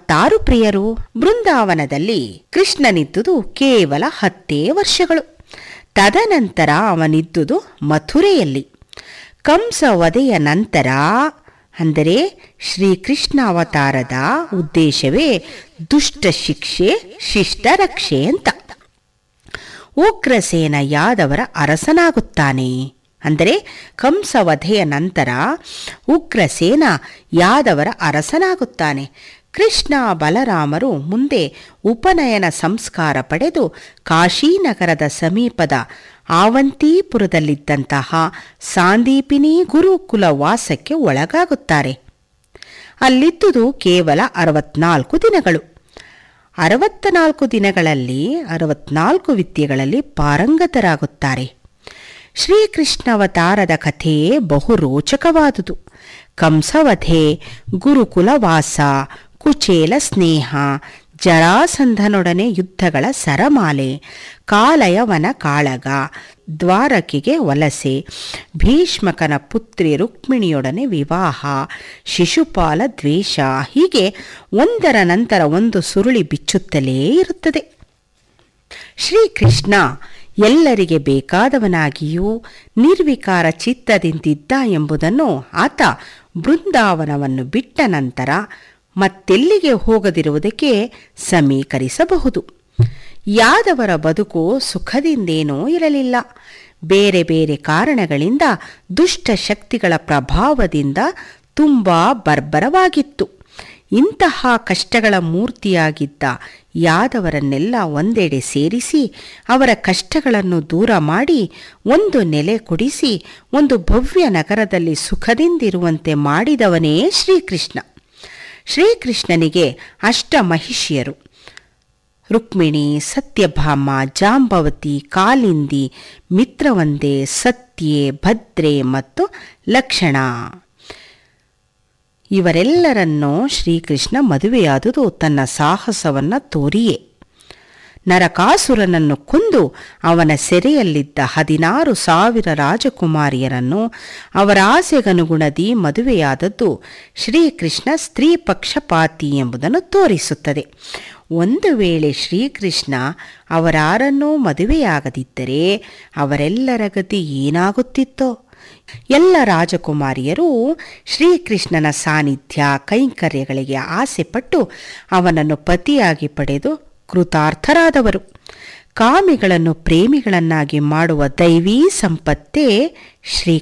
ಮತ್ತಾರು ಪ್ರಿಯರು? ಬೃಂದಾವನದಲ್ಲಿ ಕೃಷ್ಣನಿದ್ದುದು ಕೇವಲ 10 ವರ್ಷಗಳು. ತದನಂತರ ಅವನಿದ್ದುದು ಮಥುರೆಯಲ್ಲಿ. ಕಂಸ ವಧೆಯ ನಂತರ, ಅಂದರೆ ಶ್ರೀಕೃಷ್ಣ ಅವತಾರದ ಉದ್ದೇಶವೇ ದುಷ್ಟ ಶಿಕ್ಷೆ ಶಿಷ್ಟ ರಕ್ಷೆ ಅಂತ. ಉಗ್ರಸೇನ ಯಾದವರ ಅರಸನಾಗುತ್ತಾನೆ. ಅಂದರೆ ಕಂಸವಧೆಯ ನಂತರ ಉಗ್ರಸೇನ ಯಾದವರ ಅರಸನಾಗುತ್ತಾನೆ. ಕೃಷ್ಣ ಬಲರಾಮರು ಮುಂದೆ ಉಪನಯನ ಸಂಸ್ಕಾರ ಪಡೆದು ಕಾಶೀನಗರದ ಸಮೀಪದ ಆವಂತಿಪುರದಲ್ಲಿದ್ದಂತಹ ಸಾಂದೀಪಿನಿ ಗುರುಕುಲ ವಾಸಕ್ಕೆ ಒಳಗಾಗುತ್ತಾರೆ. ಅಲ್ಲಿದ್ದುದು ಕೇವಲ 64 ದಿನಗಳು. 64 ದಿನಗಳಲ್ಲಿ 64 ವಿದ್ಯೆಗಳಲ್ಲಿ ಪಾರಂಗತರಾಗುತ್ತಾರೆ. ಶ್ರೀಕೃಷ್ಣಾವತಾರದ ಕಥೆಯೇ ಬಹು ರೋಚಕವಾದುದು. ಕಂಸವಧೆ, ಗುರುಕುಲವಾಸ, ಕುಚೇಲ ಸ್ನೇಹ, ಜರಾಸಂಧನೊಡನೆ ಯುದ್ಧಗಳ ಸರಮಾಲೆ, ಕಾಲಯವನ ಕಾಳಗ, ದ್ವಾರಕೆಗೆ ವಲಸೆ, ಭೀಷ್ಮಕನ ಪುತ್ರಿ ರುಕ್ಮಿಣಿಯೊಡನೆ ವಿವಾಹ, ಶಿಶುಪಾಲ ದ್ವೇಷ, ಹೀಗೆ ಒಂದರ ನಂತರ ಒಂದು ಸುರುಳಿ ಬಿಚ್ಚುತ್ತಲೇ ಇರುತ್ತದೆ. ಶ್ರೀಕೃಷ್ಣ ಎಲ್ಲರಿಗೆ ಬೇಕಾದವನಾಗಿಯೂ ನಿರ್ವಿಕಾರ ಚಿತ್ತದಿಂದಿದ್ದ ಎಂಬುದನ್ನು ಆತ ಬೃಂದಾವನವನ್ನು ಬಿಟ್ಟ ನಂತರ ಮತ್ತೆಲ್ಲಿಗೆ ಹೋಗದಿರುವುದಕ್ಕೆ ಸಮೀಕರಿಸಬಹುದು. ಯಾದವರ ಬದುಕು ಸುಖದಿಂದೇನೂ ಇರಲಿಲ್ಲ. ಬೇರೆ ಬೇರೆ ಕಾರಣಗಳಿಂದ ದುಷ್ಟ ಶಕ್ತಿಗಳ ಪ್ರಭಾವದಿಂದ ತುಂಬ ಬರ್ಬರವಾಗಿತ್ತು. ಇಂತಹ ಕಷ್ಟಗಳ ಮೂರ್ತಿಯಾಗಿದ್ದ ಯಾದವರನ್ನೆಲ್ಲ ಒಂದೆಡೆ ಸೇರಿಸಿ ಅವರ ಕಷ್ಟಗಳನ್ನು ದೂರ ಮಾಡಿ ಒಂದು ನೆಲೆ ಕೊಡಿಸಿ ಒಂದು ಭವ್ಯ ನಗರದಲ್ಲಿ ಸುಖದಿಂದಿರುವಂತೆ ಮಾಡಿದವನೇ ಶ್ರೀಕೃಷ್ಣ. ಶ್ರೀಕೃಷ್ಣನಿಗೆ ಅಷ್ಟಮಹಿಷಿಯರು: ರುಕ್ಮಿಣಿ, ಸತ್ಯಭಾಮ, ಜಾಂಬವತಿ, ಕಾಲಿಂದಿ, ಮಿತ್ರವಂದೆ, ಸತ್ಯೆ, ಭದ್ರೆ ಮತ್ತು ಲಕ್ಷಣ. ಇವರೆಲ್ಲರನ್ನೂ ಶ್ರೀಕೃಷ್ಣ ಮದುವೆಯಾದುದು ತನ್ನ ಸಾಹಸವನ್ನು ತೋರಿಯೇ. ನರಕಾಸುರನನ್ನು ಕೊಂದು ಅವನ ಸೆರೆಯಲ್ಲಿದ್ದ 16,000 ರಾಜಕುಮಾರಿಯರನ್ನು ಅವರ ಆಸೆಗನುಗುಣದಿ ಮದುವೆಯಾದದ್ದು ಶ್ರೀಕೃಷ್ಣ ಸ್ತ್ರೀ ಪಕ್ಷಪಾತಿ ಎಂಬುದನ್ನು ತೋರಿಸುತ್ತದೆ. ಒಂದು ವೇಳೆ ಶ್ರೀಕೃಷ್ಣ ಅವರಾರನ್ನೂ ಮದುವೆಯಾಗದಿದ್ದರೆ ಅವರೆಲ್ಲರ ಗತಿ ಏನಾಗುತ್ತಿತ್ತೋ? ಎಲ್ಲ ರಾಜಕುಮಾರಿಯರೂ ಶ್ರೀಕೃಷ್ಣನ ಸಾನ್ನಿಧ್ಯ ಕೈಂಕರ್ಯಗಳಿಗೆ ಆಸೆಪಟ್ಟು ಅವನನ್ನು ಪತಿಯಾಗಿ ಪಡೆದು ಕೃತಾರ್ಥರಾದವರು. ಕಾಮಿಗಳನ್ನು ಪ್ರೇಮಿಗಳನ್ನಾಗಿ ಮಾಡುವ ದೈವೀ ಸಂಪತ್ತೇ ಶ್ರೀ